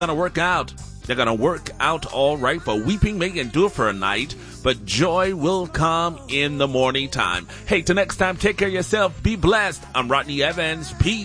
gonna work out. They're gonna work out all right, for weeping may endure for a night, but joy will come in the morning time. Hey, till next time, take care of yourself. Be blessed. I'm Rodney Evans. Peace.